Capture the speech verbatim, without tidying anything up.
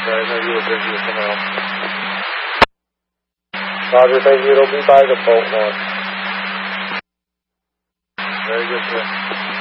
I know you were busy with someone else. Roger, thank you. It'll be by the boat one. Very good, sir.